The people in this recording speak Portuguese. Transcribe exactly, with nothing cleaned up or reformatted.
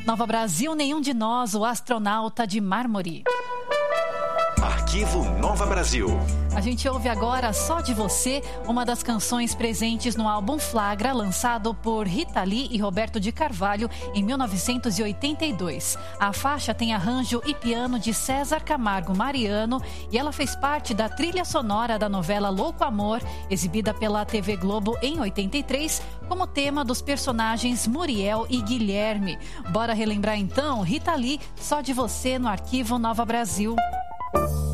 Nova Brasil, Nenhum de Nós, o astronauta de mármore. Arquivo Nova Brasil. A gente ouve agora Só de Você, uma das canções presentes no álbum Flagra, lançado por Rita Lee e Roberto de Carvalho em mil novecentos e oitenta e dois. A faixa tem arranjo e piano de César Camargo Mariano e ela fez parte da trilha sonora da novela Louco Amor, exibida pela T V Globo em oitenta e três, como tema dos personagens Muriel e Guilherme. Bora relembrar então Rita Lee, Só de Você, no Arquivo Nova Brasil.